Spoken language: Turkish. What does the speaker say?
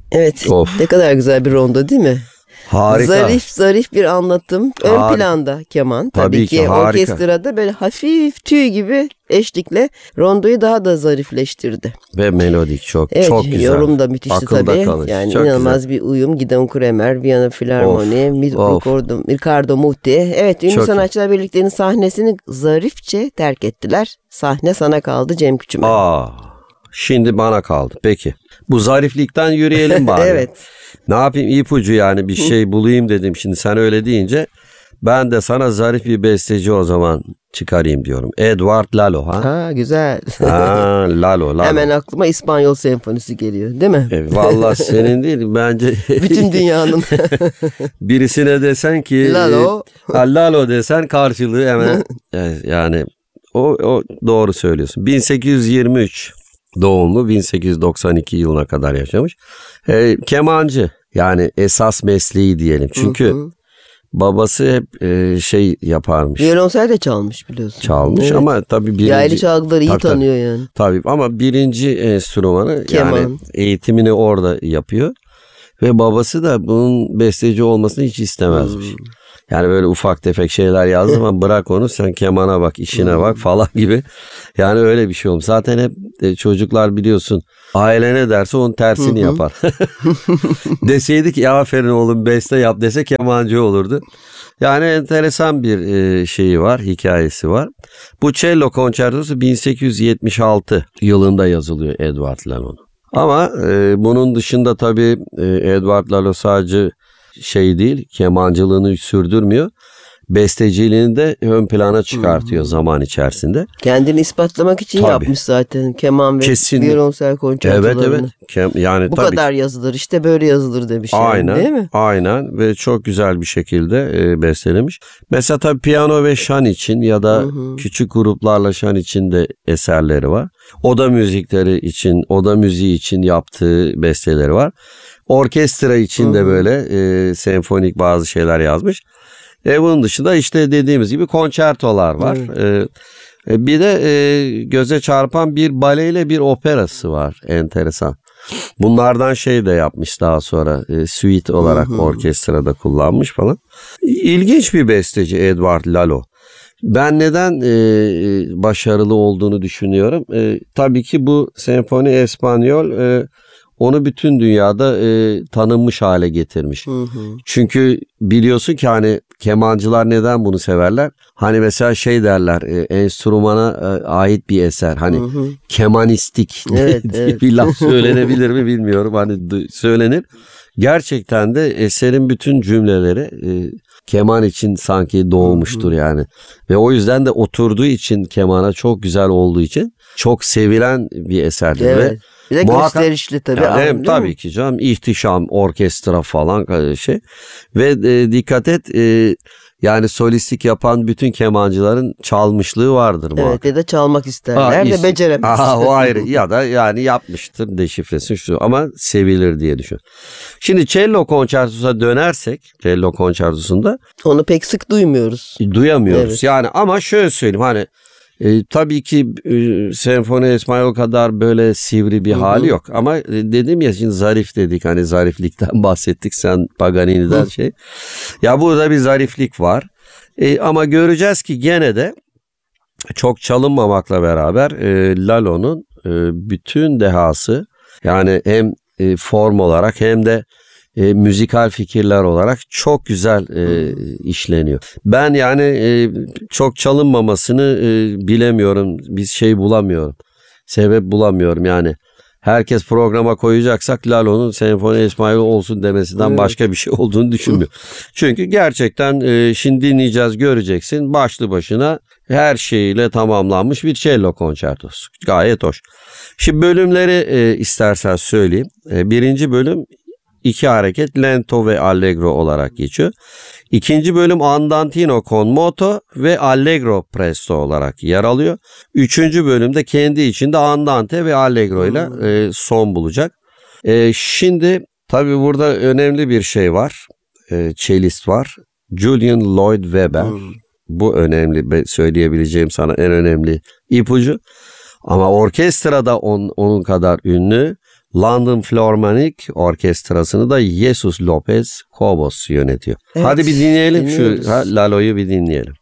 Evet. Of. Ne kadar güzel bir rondo değil mi? Harika. Zarif bir anlatım. Ön planda keman. Tabii ki harika. orkestrada böyle hafif tüy gibi eşlikle rondoyu daha da zarifleştirdi. Ve melodik çok Evet, çok güzel. yorum da müthişti Akılda tabii. kalır. Yani çok inanılmaz güzel. bir uyum. Gideon Kremer, Viyana Filarmoni, Ricardo Muti. Evet, ünlü Çok sanatçılar birliklerinin sahnesini zarifçe terk ettiler. Sahne sana kaldı Cem Küçümen. Şimdi bana kaldı. Peki. Bu zariflikten yürüyelim bari. Evet. Ne yapayım, ipucu yani bir şey bulayım dedim. Şimdi sen öyle deyince ben de sana zarif bir besteci o zaman çıkarayım diyorum. Edward Lalo ha? Ha, güzel. Lalo. Hemen aklıma İspanyol senfonisi geliyor, değil mi? Vallahi senin değil bence. Bütün dünyanın. Birisine desen ki Lalo. Lalo desen karşılığı hemen yani o doğru söylüyorsun. 1823 doğumlu, 1892 yılına kadar yaşamış. Kemancı, yani esas mesleği diyelim. Çünkü babası hep şey yaparmış. Violonsel de çalmış biliyorsun. Çalmış evet. Ama tabii birinci. Yaylı çalgıları iyi tanıyor yani. Tabii ama birinci enstrümanı keman. Yani eğitimini orada yapıyor. Ve babası da bunun besteci olmasını hiç istemezmiş. Yani böyle ufak tefek şeyler yazdı ama bırak onu, sen kemana bak, işine bak falan gibi. Yani öyle bir şey olmuş. Zaten hep çocuklar biliyorsun, aile ne derse onun tersini yapar. Deseydi ki aferin oğlum beste yap dese kemancı olurdu. Yani enteresan bir şeyi var, hikayesi var. Bu cello konçertosu 1876 yılında yazılıyor Edward Lalo'nun. Ama bunun dışında tabii Edward Lalo sadece şey değil, kemancılığını sürdürmüyor. Besteciliğini de ön plana çıkartıyor zaman içerisinde. Kendini ispatlamak için yapmış zaten keman ve violonsel konçertolarını. Evet. Yani bu tabii kadar yazılır, işte böyle yazılır demiş. Aynen, yani, değil mi? Aynen ve çok güzel bir şekilde bestelemiş. Mesela tabii piyano ve şan için ya da küçük gruplarla şan için de eserleri var. Oda müziği için yaptığı besteleri var. Orkestra için de böyle senfonik bazı şeyler yazmış. Bunun dışında işte dediğimiz gibi konçertolar var. Bir de göze çarpan bir baleyle bir operası var, enteresan. Bunlardan şey de yapmış daha sonra, suite olarak orkestrada kullanmış falan. İlginç bir besteci Edward Lalo. Ben neden başarılı olduğunu düşünüyorum. Tabii ki bu Senfoni Espanyol onu bütün dünyada tanınmış hale getirmiş. Çünkü biliyorsun ki hani kemancılar neden bunu severler? Hani mesela şey derler, enstrümana ait bir eser. Hani kemanistik evet. bir laf söylenebilir mi bilmiyorum. Hani söylenir. Gerçekten de eserin bütün cümleleri keman için sanki doğmuştur yani. Ve o yüzden de oturduğu için, kemana çok güzel olduğu için çok sevilen bir eserdir. Evet. Ve bir de gösterişli tabii. Yani tabii ki canım, ihtişam, orkestra falan şey. Ve dikkat et, yani solistlik yapan bütün kemancıların çalmışlığı vardır muhakkak. Evet, ya da çalmak isterler de beceremez. O ayrı, ya da yani yapmıştır deşifresi şu, ama sevilir diye düşün. Şimdi cello konçertosuna dönersek, cello konçertosunda onu pek sık duymuyoruz. Duyamıyoruz. Evet. Yani ama şöyle söyleyeyim, hani tabii ki Senfoni Espanyol kadar böyle sivri bir hali yok. Ama dedim ya, şimdi zarif dedik, hani zariflikten bahsettik, sen Paganini'den şey. Ya burada bir zariflik var. Ama göreceğiz ki gene de çok çalınmamakla beraber Lalo'nun bütün dehası, yani hem form olarak hem de müzikal fikirler olarak çok güzel işleniyor. Ben yani çok çalınmamasını bilemiyorum. Biz şey bulamıyorum. Sebep bulamıyorum yani. Herkes programa koyacaksak Lalo'nun Senfoni Espanyol olsun demesinden başka bir şey olduğunu düşünmüyorum. Çünkü gerçekten şimdi dinleyeceğiz, göreceksin, başlı başına her şeyiyle tamamlanmış bir cello konçertosu. Gayet hoş. Şimdi bölümleri istersen söyleyeyim. Birinci bölüm 2 hareket lento ve allegro olarak geçiyor. İkinci bölüm andantino con moto ve allegro presto olarak yer alıyor. Üçüncü bölümde kendi içinde andante ve allegro ile son bulacak. Şimdi tabii burada önemli bir şey var. Cellist var. Julian Lloyd Webber. Bu önemli, söyleyebileceğim sana en önemli ipucu. Ama orkestrada onun kadar ünlü London Philharmonic Orkestrası'nı da Jesus Lopez Cobos yönetiyor. Evet, Hadi bir dinleyelim dinliyoruz. şu Lalo'yu bir dinleyelim.